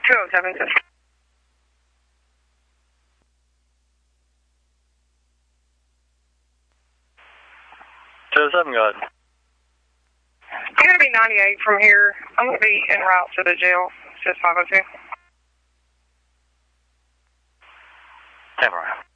207, sir. 207, go ahead. I'm going to be 98 from here. I'm going to be en route to the jail. It's just 502. Stand by.